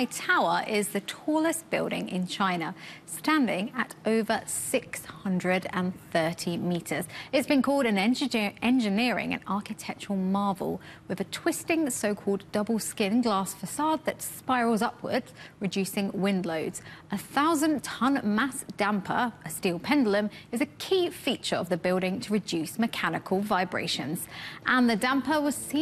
Shanghai Tower is the tallest building in China, standing at over 630 meters. It's been called an engineering and architectural marvel, with a twisting so-called double-skin glass facade that spirals upwards, reducing wind loads. A 1,000-ton mass damper, a steel pendulum, is a key feature of the building to reduce mechanical vibrations. And the damper was seen